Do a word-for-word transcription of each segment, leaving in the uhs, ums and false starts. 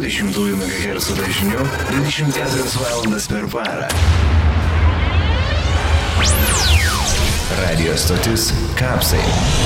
dvidešimt megahercų dažniu dvidešimt keturias valandas per parą. Radio stotis Kapsai.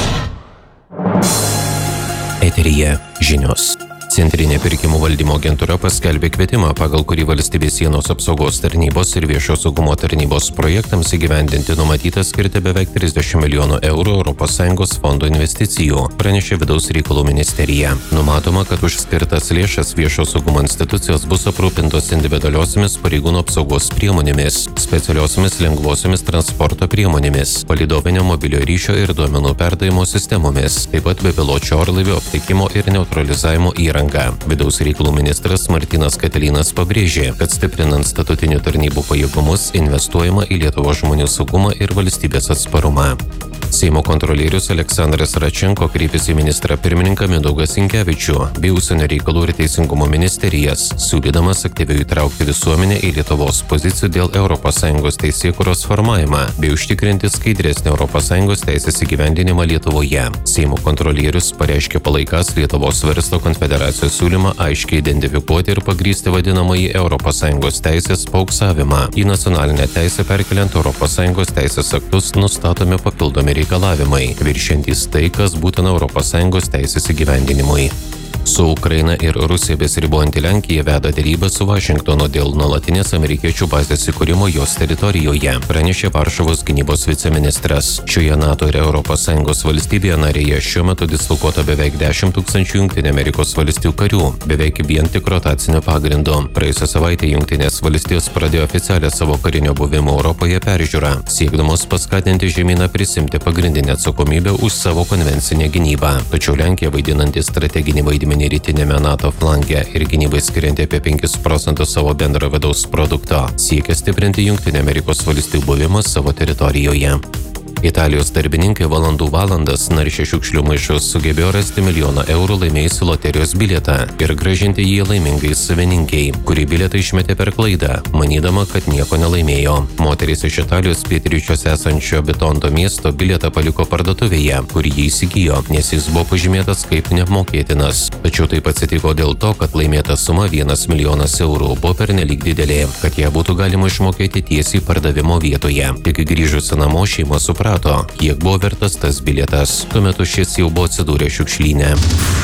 Eteryje žinios. Centrinė pirkimų valdymo agentūra paskelbė kvietimą, pagal kurį valstybės sienos apsaugos tarnybos ir viešo saugumo tarnybos projektams įgyvendinti numatyta skirti beveik trisdešimt milijonų eurų Europos Sąjungos fondo investicijų, pranešė Vidaus reikalų ministerija. Numatoma, kad už skirtas lėšas viešo saugumo institucijos bus aprūpintos individualiosiomis pareigūnų apsaugos priemonėmis, specialiosiomis lengvosiomis transporto priemonėmis, palydovinio mobiliojo ryšio ir duomenų perdavimo sistemomis, taip pat bepiločio orlaivio aptikimo ir neutralizavimo įrangą. Vidaus reikalų ministras Martynas Katilinas pabrėžė, kad stiprinant statutinių tarnybų pajėgumus investuojama į Lietuvos žmonių saugumą ir valstybės atsparumą. Seimo kontrolierius Aleksandras Račenko kreipėsi į ministrą pirmininką Mindaugą Sinkevičių bei Užsienio reikalų ir teisingumo ministerijas, siūlydamas aktyviai įtraukti visuomenę į Lietuvos pozicijų dėl Europos Sąjungos teisėkūros formavimą bei užtikrinti skaidresnį Europos Sąjungos teisės įgyvendinimą Lietuvoje. Seimo kontrolierius pareiškė palaikas Lietuvos verslo konfederacijos siūlymą aiškiai identifikuoti ir pagrįsti vadinamąjį Europos Sąjungos teisės pauksavimą. Į nacionalinę teisę perkeliant Europos Sąjungos teisės aktus nustatomi papildomi reikalavimai, viršiantys tai, kas būtina Europos Sąjungos teisės įgyvendinimui. Su Ukraina ir Rusija besiribojanti Lenkija veda derybas su Vašingtonu dėl nuolatinės amerikiečių bazės įkūrimo jos teritorijoje, pranešė Varšuvos gynybos viceministras. Šioje NATO ir Europos Sąjungos valstybėje narėje šiuo metu dislokuota beveik dešimt tūkstančių Jungtinių Amerikos valstijų karių, beveik vien tik rotaciniu pagrindu. Praėjusią savaitę Jungtinės valstijos pradėjo oficialią savo karinio buvimo Europoje peržiūrą, siekdamos paskatinti žemyną prisimti pagrindinę atsakomybę už savo konvencinę gynybą. Tačiau Lenkija, vaidinanti strateginį vaidmenį rytinėme NATO flange ir gynybai skirianti apie penkis procentus savo bendro vidaus produkto, siekia stiprinti Jungtinių Amerikos valstijų buvimą savo teritorijoje. Italijos darbininkai valandų valandas naršė šiukšlių maišus sugebėjo rasti milijoną eurų laimėjusi loterijos bilietą ir grąžinti jį laimingai savininkiai, kuri bilietą išmetė per klaidą, manydama, kad nieko nelaimėjo. Moteris iš Italijos pietryčiuose esančio Bitondo miesto bilietą paliko parduotuvėje, kur jį įsigijo, nes jis buvo pažymėtas kaip neapmokėtinas. Tačiau taip atsitiko dėl to, kad laimėta suma vienas milijonas eurų buvo pernelyg didelė, kad ją būtų galima išmokėti tiesiai pardavimo vietoje. Tik grįžusi namo šeima suprato, kiek buvo vertas tas bilietas. Tuo metu šis jau buvo atsidūrė šiukšlyne.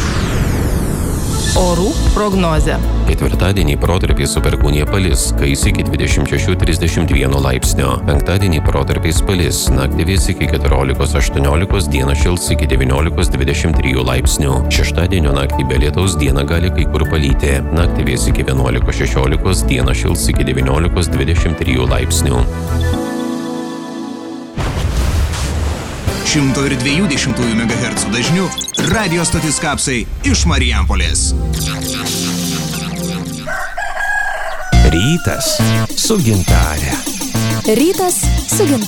Orų prognozė. Ketvirtadienį protarpiais su perkūnija palis, kais iki dvidešimt šešių trisdešimt vieno laipsnio. Penktadienį protarpiais palis, naktį vės iki keturiolikos aštuoniolikos, dieną šils iki devyniolikos dvidešimt trijų laipsnių. Šeštadienio naktį be lietaus dieną gali kai kur palyti. Naktį vės iki vienuolikos šešiolikos, dieną šils iki devyniolikos dvidešimt trijų laipsnių. šimto dviejų dešimtųjų megahercų dažniu radio stotis Kapsai iš Marijampolės. Rytas su gintare. Rytas su gintare.